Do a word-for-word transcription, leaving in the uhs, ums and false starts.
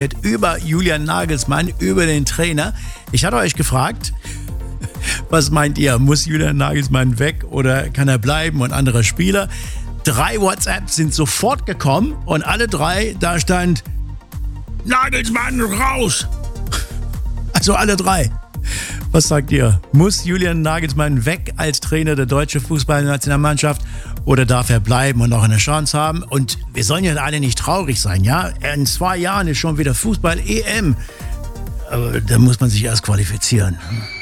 diskutiert über Julian Nagelsmann, über den Trainer. Ich hatte euch gefragt, was meint ihr? Muss Julian Nagelsmann weg oder kann er bleiben und andere Spieler? Drei WhatsApps sind sofort gekommen und alle drei, da stand Nagelsmann raus. Also alle drei. Was sagt ihr? Muss Julian Nagelsmann weg als Trainer der deutschen Fußballnationalmannschaft oder darf er bleiben und noch eine Chance haben? Und wir sollen ja alle nicht traurig sein, ja? In zwei Jahren ist schon wieder Fußball-E M. Aber da muss man sich erst qualifizieren.